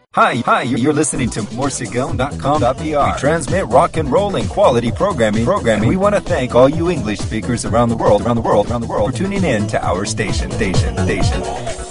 Hi, you're listening to Morsegon.com.br. We transmit rock and roll and quality programming. We want to thank all you English speakers around the world for tuning in to our station.